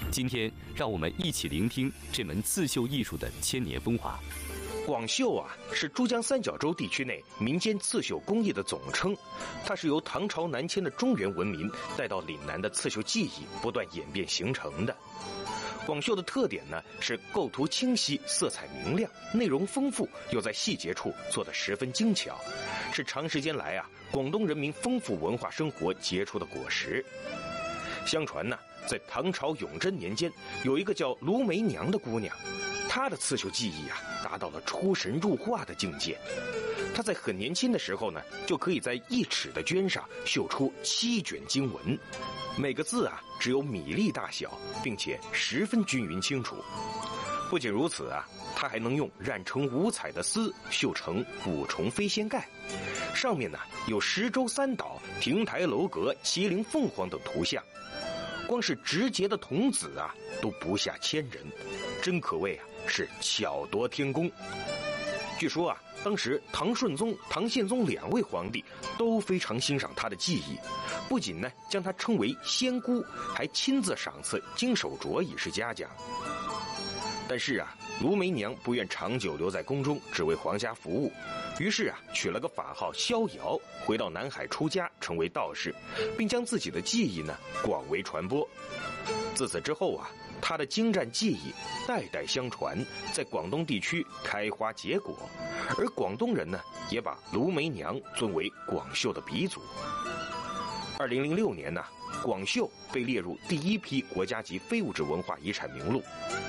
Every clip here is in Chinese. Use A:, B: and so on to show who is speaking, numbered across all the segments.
A: 今天，让我们一起聆听这门刺绣艺术的千年风华。
B: 广绣啊，是珠江三角洲地区内民间刺绣工艺的总称。它是由唐朝南迁的中原文明带到岭南的刺绣技艺不断演变形成的。广绣的特点呢，是构图清晰，色彩明亮，内容丰富，又在细节处做得十分精巧，是长时间来啊广东人民丰富文化生活结出的果实。相传呢，在唐朝永贞年间，有一个叫卢梅娘的姑娘，她的刺绣技艺啊达到了出神入化的境界。她在很年轻的时候呢，就可以在1尺的绢上绣出7卷经文，每个字啊只有米粒大小，并且十分均匀清楚。不仅如此啊，她还能用染成5彩的丝绣成5重飞仙盖，上面呢有10洲3岛、亭台楼阁、麒麟凤凰等图像。光是直节的童子啊，都不下1000人，真可谓啊是巧夺天工。据说啊，当时唐顺宗、唐宪宗2位皇帝都非常欣赏他的技艺，不仅呢将他称为仙姑，还亲自赏赐金手镯以示嘉奖。但是啊，卢梅娘不愿长久留在宫中，只为皇家服务，于是啊，取了个法号逍遥，回到南海出家，成为道士，并将自己的技艺呢广为传播。自此之后啊，他的精湛技艺代代相传，在广东地区开花结果，而广东人呢，也把卢梅娘尊为广绣的鼻祖。2006年呢，广绣被列入第1批国家级非物质文化遗产名录。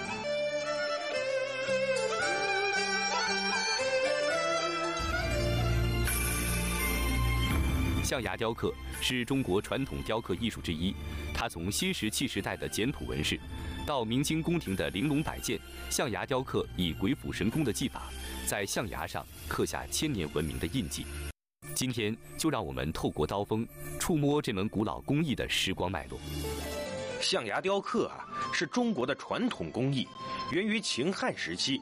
A: 象牙雕刻是中国传统雕刻艺术之一，它从新石器时代的简朴纹饰，到明清宫廷的玲珑摆件，象牙雕刻以鬼斧神工的技法，在象牙上刻下千年文明的印记。今天就让我们透过刀锋，触摸这门古老工艺的时光脉络。
B: 象牙雕刻啊，是中国的传统工艺，源于秦汉时期。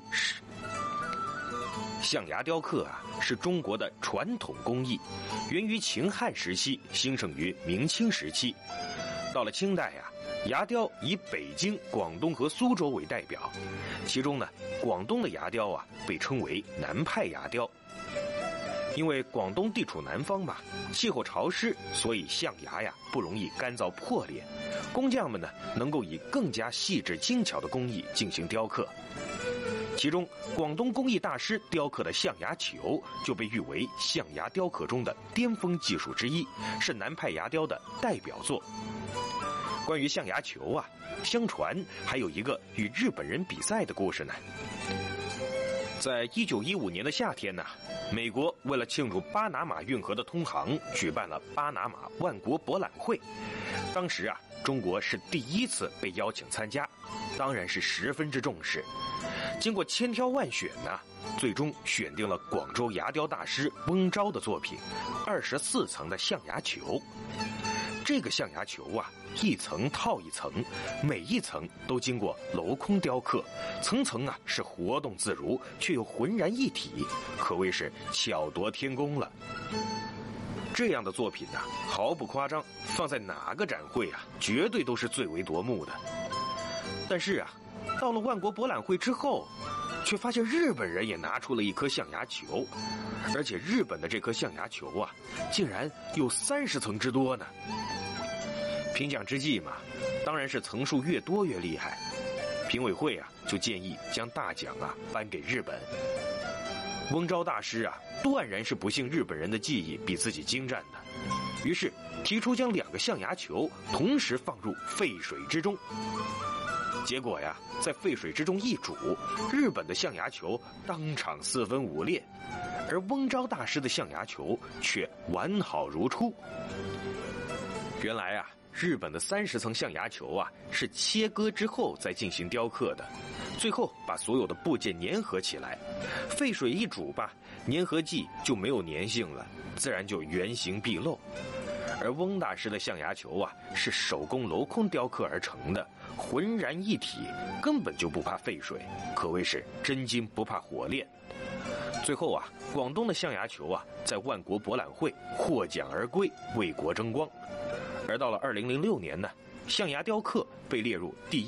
B: 象牙雕刻啊，是中国的传统工艺，源于秦汉时期，兴盛于明清时期。到了清代啊，牙雕以北京、广东和苏州为代表，其中呢，广东的牙雕啊被称为南派牙雕。因为广东地处南方嘛，气候潮湿，所以象牙呀不容易干燥破裂，工匠们呢能够以更加细致精巧的工艺进行雕刻。其中，广东工艺大师雕刻的象牙球就被誉为象牙雕刻中的巅峰技术之一，是南派牙雕的代表作。关于象牙球啊，相传还有一个与日本人比赛的故事呢。在1915年的夏天呢，美国为了庆祝巴拿马运河的通航，举办了巴拿马万国博览会。当时啊，中国是第1次被邀请参加，当然是十分之重视。经过千挑万选呢，最终选定了广州牙雕大师翁昭的作品24层的象牙球。这个象牙球啊，一层套一层，每一层都经过镂空雕刻，层层啊是活动自如，却又浑然一体，可谓是巧夺天工了。这样的作品啊，毫不夸张，放在哪个展会啊，绝对都是最为夺目的。但是啊，到了万国博览会之后，却发现日本人也拿出了一颗象牙球，而且日本的这颗象牙球啊，竟然有30层之多呢。评奖之际嘛，当然是层数越多越厉害。评委会啊，就建议将大奖啊颁给日本。翁昭大师啊，断然是不信日本人的技艺比自己精湛的，于是提出将2个象牙球同时放入沸水之中。结果呀，在沸水之中一煮，日本的象牙球当场4分5裂，而翁昭大师的象牙球却完好如初。原来啊，日本的30层象牙球啊，是切割之后再进行雕刻的，最后把所有的部件粘合起来，沸水一煮吧，粘合剂就没有粘性了，自然就原形毕露。而翁大师的象牙球啊，是手工镂空雕刻而成的，浑然一体，根本就不怕沸水，可谓是真金不怕火炼。最后啊，广东的象牙球啊，在万国博览会获奖而归，为国争光。而到了2006年呢，象牙雕刻被列入第